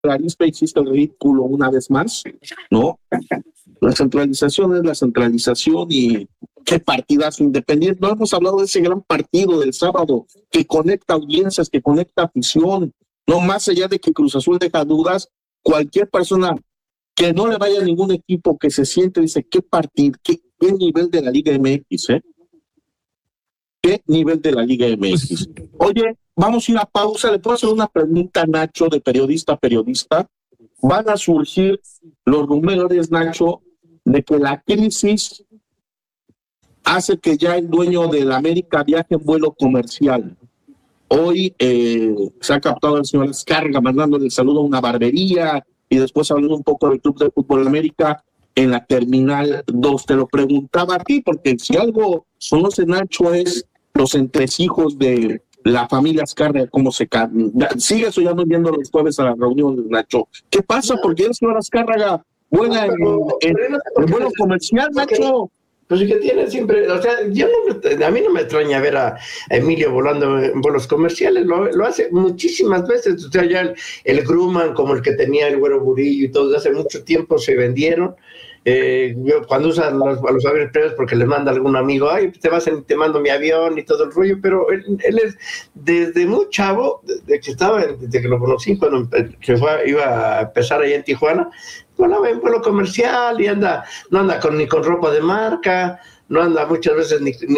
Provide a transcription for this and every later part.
Arispe hiciste el ridículo una vez más, ¿no? La centralización es la centralización y qué partidazo Independiente. No hemos hablado de ese gran partido del sábado que conecta audiencias, que conecta afición, no más allá de que Cruz Azul deja dudas, cualquier persona que no le vaya a ningún equipo que se siente, dice, qué partido, qué nivel de la Liga MX, ¿eh? ¿Qué nivel de la Liga MX? Oye, vamos a ir a pausa. ¿Le puedo hacer una pregunta, Nacho, de periodista a periodista? Van a surgir los rumores, Nacho, de que la crisis hace que ya el dueño de la América viaje en vuelo comercial. Hoy se ha captado el señor Azcárraga mandándole el saludo a una barbería y después hablando un poco del Club de Fútbol América en la Terminal 2. Te lo preguntaba a ti, porque si algo conoce Nacho es los entresijos de la familia Azcárraga, cómo se sigue soñando viendo los jueves a la reunión, Nacho. ¿Qué pasa? Porque el señor Azcárraga vuela en vuelo comercial, Nacho. Pues que tiene siempre, o sea, a mí no me extraña ver a Emilio volando en vuelos comerciales, lo hace muchísimas veces, o sea, ya el Grumman, como el que tenía el Güero Burillo y todo, hace mucho tiempo se vendieron. Cuando usan a los aviones previos porque les manda algún amigo, ay, te mando mi avión y todo el rollo, pero él es desde muy chavo, desde que lo conocí, cuando iba a empezar allá en Tijuana, volaba en vuelo comercial y no anda ni con ropa de marca, no anda muchas veces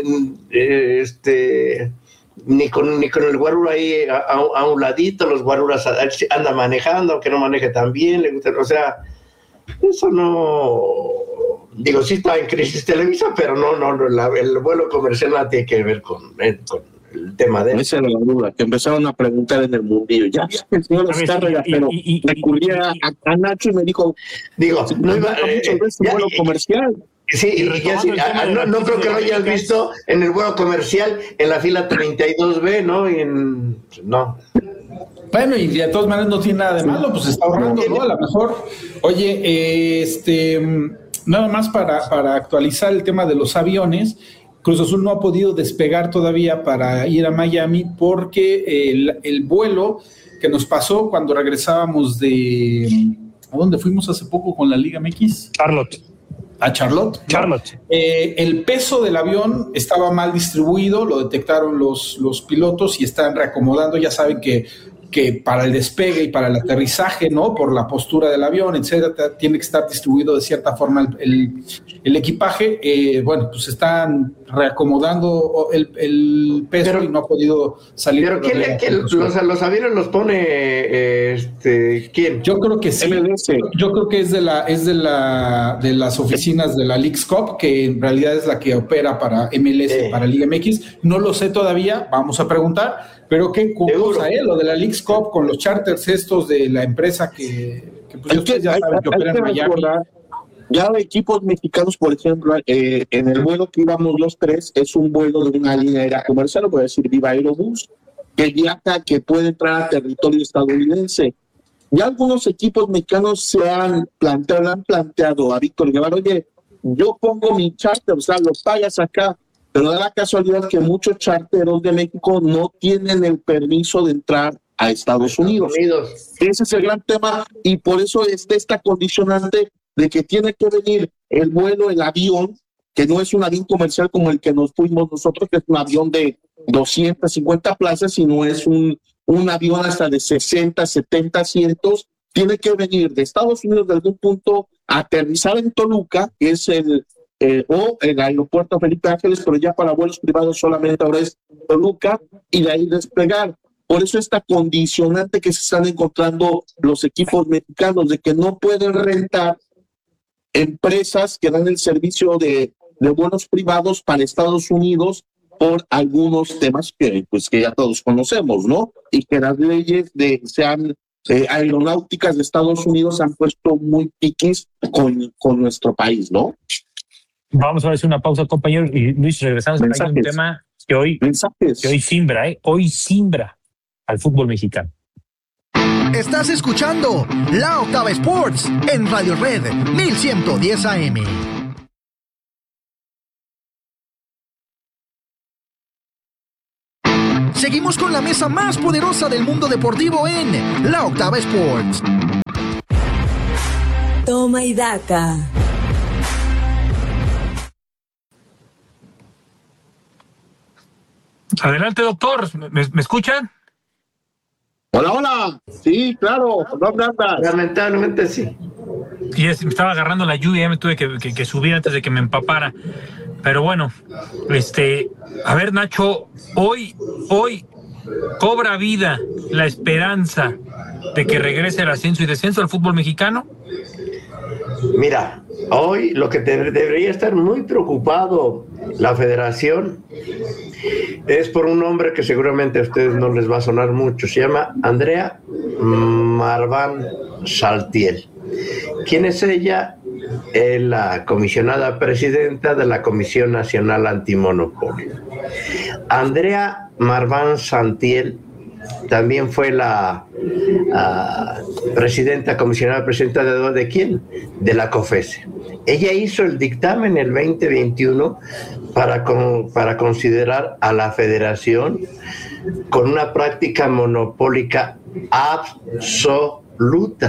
ni con el guarura ahí a un ladito, los guaruras anda manejando, aunque no maneje tan bien, le gusta, o sea, eso no, digo, sí está en crisis Televisa, pero no, el vuelo comercial no tiene que ver con el tema de... Esa era la duda, que empezaron a preguntar en el mundillo. Ya el señor Azcárraga, pero recurrí a Nacho y me dijo, no iba muchas veces el vuelo comercial. Sí, no creo que lo hayas visto en el vuelo comercial en la fila 32B, ¿no? No. Bueno, y de todas maneras no tiene nada de malo, pues está ahorrando, ¿no? A lo mejor. Oye, nada más para actualizar el tema de los aviones, Cruz Azul no ha podido despegar todavía para ir a Miami porque el vuelo que nos pasó cuando regresábamos ¿a dónde fuimos hace poco con la Liga MX? A Charlotte. El peso del avión estaba mal distribuido, lo detectaron los pilotos y están reacomodando. Ya saben que para el despegue y para el aterrizaje, ¿no? Por la postura del avión, etcétera, tiene que estar distribuido de cierta forma el equipaje. Bueno, pues están reacomodando el peso y no ha podido salir. ¿Pero los aviones los pone quién? Yo creo que sí. MLS. Yo creo que es de las oficinas de la Leagues Cup, que en realidad es la que opera para MLS, para Liga MX. No lo sé todavía, vamos a preguntar. Pero qué cosa, lo de la Leagues Cup con los charters estos de la empresa que pues ustedes ya saben que opera en Miami. Ya equipos mexicanos, por ejemplo, en el vuelo que íbamos los tres, es un vuelo de una línea aérea comercial, voy a decir Viva Aerobús, que viaja, que puede entrar a territorio estadounidense. Ya algunos equipos mexicanos le han planteado a Víctor Guevara, oye, yo pongo mi charter, o sea, lo pagas acá, pero da la casualidad que muchos charteros de México no tienen el permiso de entrar a Estados Unidos. Ese es el gran tema y por eso está esta condicionante de que tiene que venir el vuelo, el avión, que no es un avión comercial como el que nos fuimos nosotros, que es un avión de 250 plazas, sino es un avión hasta de 60, 70 asientos. Tiene que venir de Estados Unidos de algún punto, aterrizar en Toluca, que es el aeropuerto Felipe Ángeles, pero ya para vuelos privados solamente ahora es Toluca, y de ahí despegar. Por eso esta condicionante que se están encontrando los equipos mexicanos, de que no pueden rentar empresas que dan el servicio de vuelos privados para Estados Unidos por algunos temas que ya todos conocemos, ¿no? Y que las leyes aeronáuticas de Estados Unidos se han puesto muy piquis con nuestro país, ¿no? Vamos a hacer una pausa, compañero. Y Luis, regresamos a un tema que hoy simbra al fútbol mexicano. Estás escuchando La Octava Sports en Radio Red 1110 AM. Seguimos con la mesa más poderosa del mundo deportivo en La Octava Sports. Toma y daca. Adelante, doctor. ¿Me escuchan? Hola. Sí, claro. ¿Dónde andas? Lamentablemente sí. Y me estaba agarrando la lluvia, ya me tuve que subir antes de que me empapara. Pero bueno, a ver, Nacho, hoy cobra vida la esperanza de que regrese el ascenso y descenso al fútbol mexicano. Mira, hoy lo que debería estar muy preocupado la federación es por un nombre que seguramente a ustedes no les va a sonar mucho. Se llama Andrea Marván Saltiel. ¿Quién es ella? Es la comisionada presidenta de la Comisión Nacional Antimonopolio. Andrea Marván Saltiel también fue la comisionada presidenta ¿de quién? De la COFESE. Ella hizo el dictamen el 2021 para considerar a la federación con una práctica monopólica absoluta.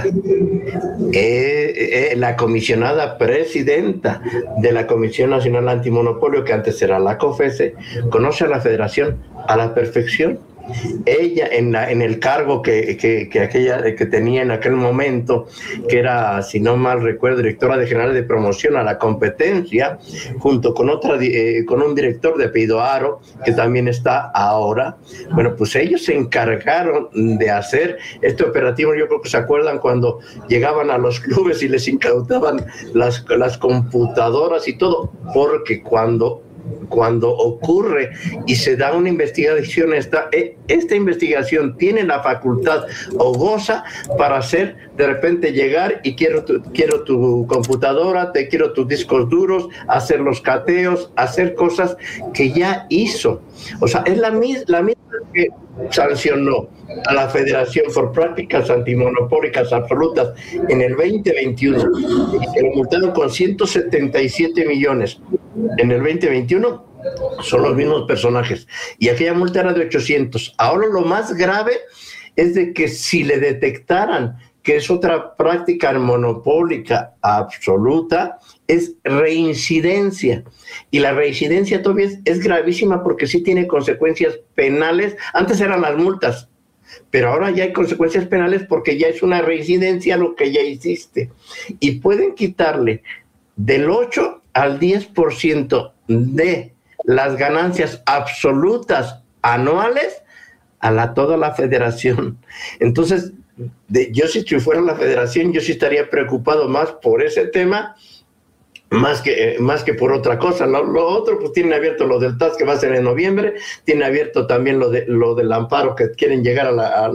La comisionada presidenta de la Comisión Nacional Antimonopolio, que antes era la COFESE, conoce a la federación a la perfección. Ella en el cargo que tenía en aquel momento, que era, si no mal recuerdo, directora general de promoción a la competencia, junto con un director de apellido Aro, que también está ahora. Bueno, pues ellos se encargaron de hacer este operativo. Yo creo que se acuerdan cuando llegaban a los clubes y les incautaban las computadoras y todo, porque cuando ocurre y se da una investigación, esta investigación tiene la facultad o goza para hacer, de repente llegar y quiero tu computadora, te quiero tus discos duros, hacer los cateos, hacer cosas que ya hizo. O sea, es la misma que sancionó a la Federación por prácticas antimonopólicas absolutas en el 2021 y que lo multaron con 177 millones. En el 2021 son los mismos personajes y aquella multa era de 800. Ahora lo más grave es de que si le detectaran que es otra práctica monopólica absoluta, es reincidencia. Y la reincidencia todavía es gravísima porque sí tiene consecuencias penales. Antes eran las multas, pero ahora ya hay consecuencias penales porque ya es una reincidencia lo que ya hiciste. Y pueden quitarle del 8 al 10% de las ganancias absolutas anuales a toda la federación. Entonces, yo si fuera la federación, yo sí estaría preocupado más por ese tema, más que por otra cosa. Lo otro, pues tienen abierto lo del TAS, que va a ser en noviembre, tiene abierto también lo del amparo, que quieren llegar a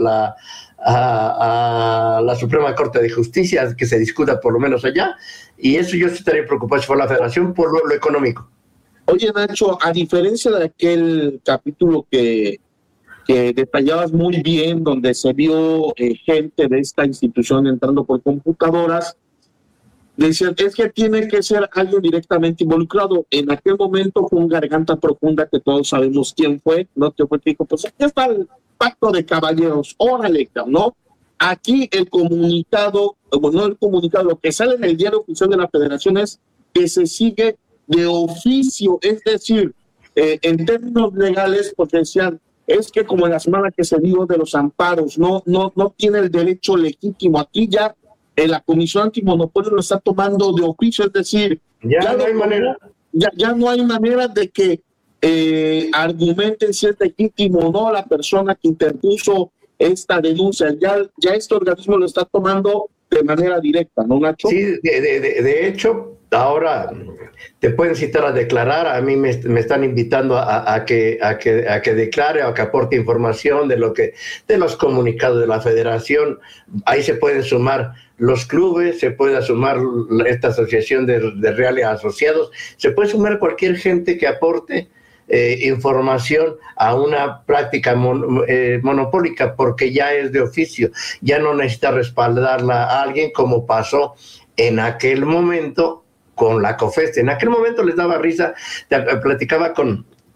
la Suprema Corte de Justicia, que se discuta por lo menos allá, y eso yo sí estaría preocupado si fuera la federación por lo económico. Oye, Nacho, a diferencia de aquel capítulo que detallabas muy bien, donde se vio gente de esta institución entrando por computadoras, decían, es que tiene que ser alguien directamente involucrado. En aquel momento fue un Garganta Profunda, que todos sabemos quién fue, ¿no? Que dijo, pues aquí está el pacto de caballeros, órale, ¿no? Aquí el comunicado, bueno, no el comunicado, lo que sale en el diario oficial de la federación es que se sigue de oficio, es decir, en términos legales, porque decían, es que como en la semana que se dio de los amparos, no tiene el derecho legítimo. Aquí ya la Comisión Antimonopolio lo está tomando de oficio, es decir, ya no hay manera. Ya no hay manera de que argumenten si es legítimo o no la persona que interpuso esta denuncia. Ya este organismo lo está tomando de manera directa, ¿no, Nacho? Sí, de hecho, ahora te pueden citar a declarar. A mí me están invitando a que declare o a que aporte información de los comunicados de la federación. Ahí se pueden sumar los clubes, se puede sumar esta asociación de reales asociados, se puede sumar cualquier gente que aporte información a una práctica monopólica, porque ya es de oficio, ya no necesita respaldarla a alguien como pasó en aquel momento con la COFESE. En aquel momento les daba risa, platicaba con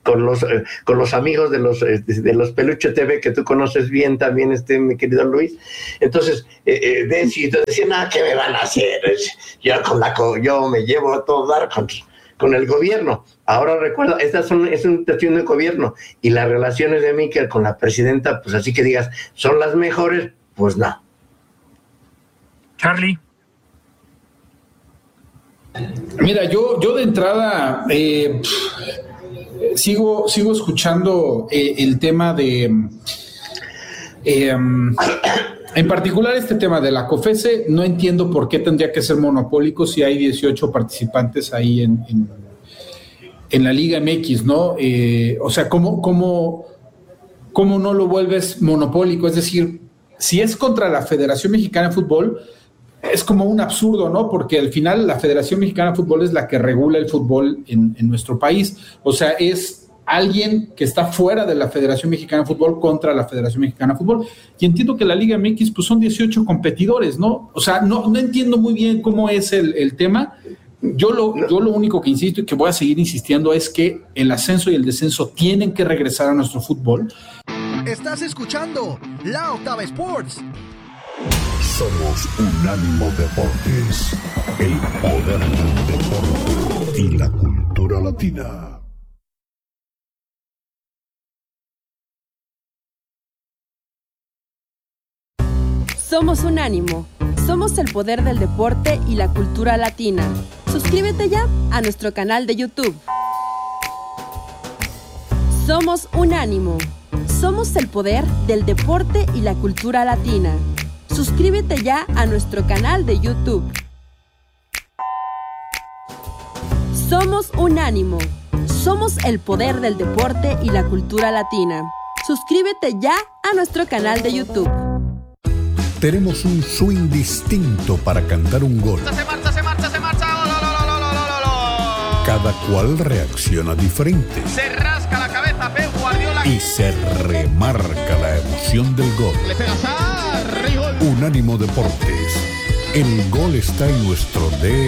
con los amigos de los Peluche TV, que tú conoces bien también, mi querido Luis. Entonces, decían, ¿qué me van a hacer? Yo me llevo a todo dar con el gobierno. Ahora recuerda, es una cuestión de gobierno, y las relaciones de Miquel con la presidenta, pues así que digas, ¿son las mejores? Pues no. Charlie. Mira, yo de entrada sigo escuchando el tema de, en particular este tema de la COFESE. No entiendo por qué tendría que ser monopólico si hay 18 participantes ahí en la Liga MX, ¿no? O sea, ¿cómo no lo vuelves monopólico? Es decir, si es contra la Federación Mexicana de Fútbol, es como un absurdo, ¿no? Porque al final la Federación Mexicana de Fútbol es la que regula el fútbol en nuestro país. O sea, es alguien que está fuera de la Federación Mexicana de Fútbol contra la Federación Mexicana de Fútbol. Y entiendo que la Liga MX pues son 18 competidores, ¿no? O sea, no entiendo muy bien cómo es el tema. Yo lo único que insisto y que voy a seguir insistiendo es que el ascenso y el descenso tienen que regresar a nuestro fútbol. Estás escuchando La Octava Sports. Somos Unánimo Deportes, el poder del deporte y la cultura latina. Somos Unánimo. Somos el poder del deporte y la cultura latina. Suscríbete ya a nuestro canal de YouTube. Somos Unánimo. Somos el poder del deporte y la cultura latina. Suscríbete ya a nuestro canal de YouTube. Somos Unánimo. Somos el poder del deporte y la cultura latina. Suscríbete ya a nuestro canal de YouTube. Tenemos un swing distinto para cantar un gol. Se marcha. Cada cual reacciona diferente. Se rasca la cabeza Pep Guardiola. Y se remarca la emoción del gol. Le pega Sarri, gol. Unánimo Deportes. El gol está en nuestro